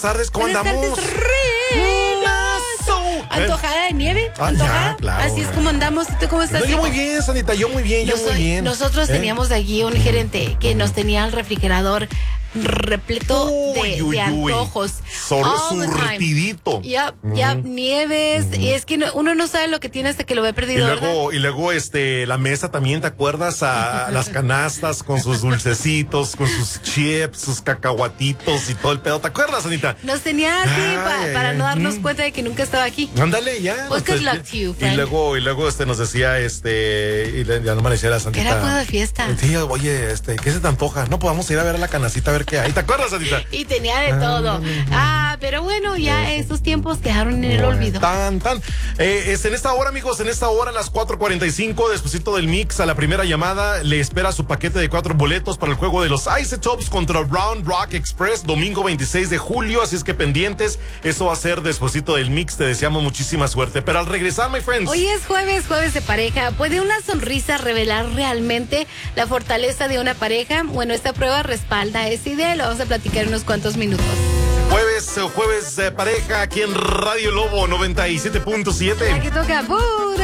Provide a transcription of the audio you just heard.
tardes, ¿cómo Buenas andamos? tardes, ¿antojada de nieve? ¿Antojada? Ya, claro. Así es como andamos. ¿Y tú cómo estás? No, yo muy bien, Sanita, yo muy bien. Nosotros teníamos allí un gerente que nos tenía el refrigerador repleto de antojos. Surtidito. Ya, nieves. Y es que uno no sabe lo que tiene hasta que lo ve perdido. Y luego la mesa también, ¿te acuerdas? A las canastas con sus dulcecitos, con sus chips, sus cacahuatitos y todo el pedo. ¿Te acuerdas, Anita? Nos tenía así para no darnos cuenta de que nunca estaba aquí. Ándale, ya. Pues good luck to you, friend. Y luego nos decía, ya no me decía la Santita. Era juego de fiesta. Sí, oye, ¿qué se te antoja? No, pues vamos a ir a ver a la canacita a ver qué hay. ¿Te acuerdas, Santita? Y tenía de todo. Pero bueno, ya esos tiempos quedaron en el olvido. En esta hora, amigos, a las 4:45, despuesito del mix, a la primera llamada, le espera su paquete de 4 boletos para el juego de los Isotopes contra Round Rock Express, domingo 26 de julio, así es que pendientes, eso va a ser despuesito del mix, te deseamos muchísima suerte. Pero al regresar, my friends. Hoy es jueves de pareja. ¿Puede una sonrisa revelar realmente la fortaleza de una pareja? Bueno, esta prueba respalda esa idea, lo vamos a platicar en unos cuantos minutos. Jueves de pareja aquí en Radio Lobo 97.7. La que toca pura